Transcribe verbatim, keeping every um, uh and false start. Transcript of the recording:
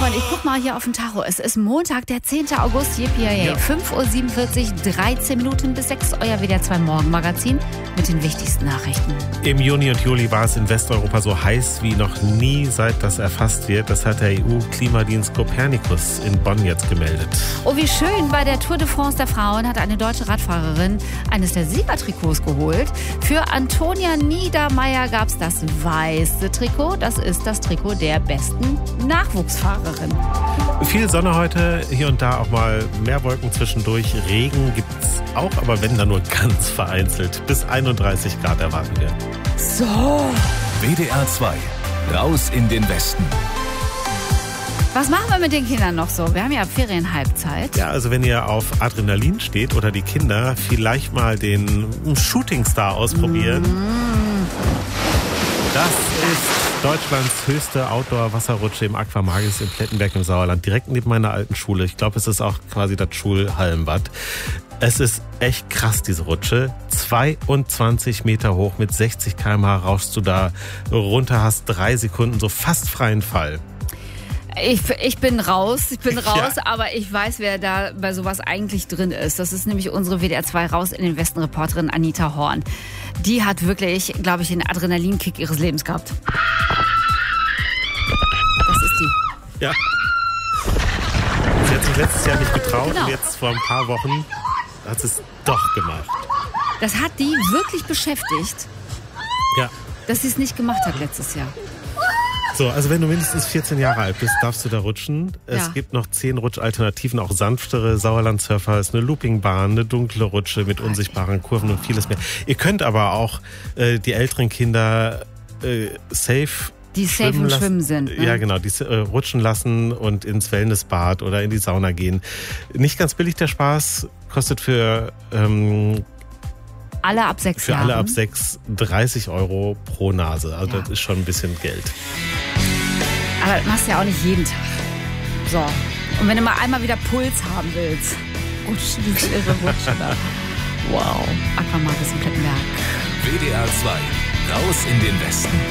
Freunde, ich guck mal hier auf den Tacho. Es ist Montag, der zehnten August. Yippie, ja. fünf Uhr siebenundvierzig, dreizehn Minuten bis sechs. Euer W D R zwei Morgenmagazin mit den wichtigsten Nachrichten. Im Juni und Juli war es in Westeuropa so heiß wie noch nie, seit das erfasst wird. Das hat der E U-Klimadienst Copernicus in Bonn jetzt gemeldet. Oh, wie schön. Bei der Tour de France der Frauen hat eine deutsche Radfahrerin eines der Siegertrikots geholt. Für Antonia Niedermeyer gab es das weiße Trikot. Das ist das Trikot der besten Nachwuchsfahrerin. Viel Sonne heute, hier und da auch mal mehr Wolken zwischendurch. Regen gibt's auch, aber wenn dann nur ganz vereinzelt. Bis einunddreißig Grad erwarten wir. So. W D R zwei, raus in den Westen. Was machen wir mit den Kindern noch so? Wir haben ja Ferienhalbzeit. Ja, also wenn ihr auf Adrenalin steht oder die Kinder, vielleicht mal den Shooting Star ausprobieren. Mm. Das ist Deutschlands höchste Outdoor-Wasserrutsche im Aquamagis in Plettenberg im Sauerland, direkt neben meiner alten Schule. Ich glaube, es ist auch quasi das Schulhallenbad. Es ist echt krass, diese Rutsche. zweiundzwanzig Meter hoch mit sechzig Kilometer pro Stunde rauschst du da runter, hast drei Sekunden so fast freien Fall. Ich, ich bin raus, ich bin raus, Ja. aber ich weiß, wer da bei sowas eigentlich drin ist. Das ist nämlich unsere W D R zwei Raus in den Westen Reporterin Anita Horn. Die hat wirklich, glaube ich, den Adrenalinkick ihres Lebens gehabt. Das ist die. Ja. Sie hat sich letztes Jahr nicht getraut Genau. und jetzt vor ein paar Wochen hat sie es doch gemacht. Das hat die wirklich beschäftigt, Ja. dass sie es nicht gemacht hat letztes Jahr. So, also wenn du mindestens vierzehn Jahre alt bist, darfst du da rutschen. Es Ja. gibt noch zehn Rutschalternativen, auch sanftere. Sauerland-Surfer ist eine Loopingbahn, eine dunkle Rutsche mit unsichtbaren Kurven und vieles mehr. Ihr könnt aber auch äh, die älteren Kinder äh, safe Die safe im lassen. Schwimmen sind. Ne? Ja, genau, die äh, rutschen lassen und ins Wellnessbad oder in die Sauna gehen. Nicht ganz billig der Spaß, kostet für ähm, Alle ab sechs für Jahren. alle ab sechs dreißig Euro pro Nase. Also Ja. das ist schon ein bisschen Geld. Aber das machst du ja auch nicht jeden Tag. So. Und wenn du mal einmal wieder Puls haben willst, rutschen die irre Rutsche da. Wow. Aquamagis in Plettenberg. W D R zwei, raus in den Westen.